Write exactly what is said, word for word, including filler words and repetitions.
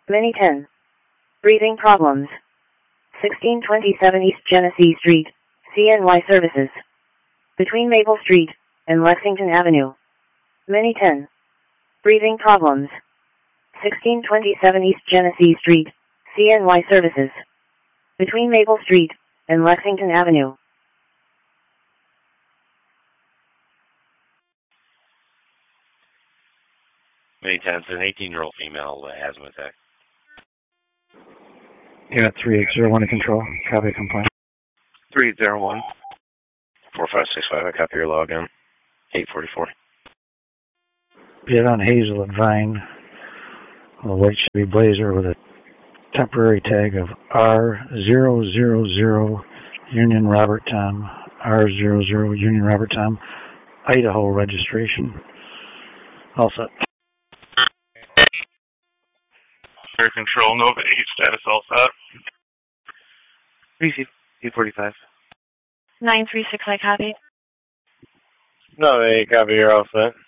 Mini ten. Breathing problems. sixteen twenty-seven East Genesee Street, C N Y Services. Between Maple Street and Lexington Avenue. Mini ten. Breathing problems. sixteen twenty-seven East Genesee Street, C N Y Services. Between Maple Street and Lexington Avenue. Many times an eighteen-year-old female uh, asthma attack. Unit three eight zero one to control. Copy complaint. three eight zero one. four five six five, I copy your login. eight forty-four. Get on Hazel at Vine. A white Chevy Blazer with a temporary tag of R zero zero zero Union Robert Tom. R zero zero Union Robert Tom. Idaho registration. All set. Air control, Nova eight, status all set. Receive. eight forty-five. nine three six, I copy. Nova eight, copy, you're all set.